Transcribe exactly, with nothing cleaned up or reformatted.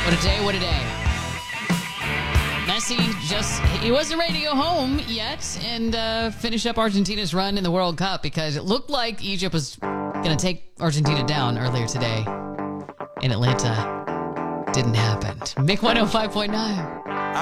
What a day, what a day. Messi just, he wasn't ready to go home yet and uh, finish up Argentina's run in the World Cup because it looked like Egypt was going to take Argentina down earlier today in Atlanta. Didn't happen. Mick one oh five point nine.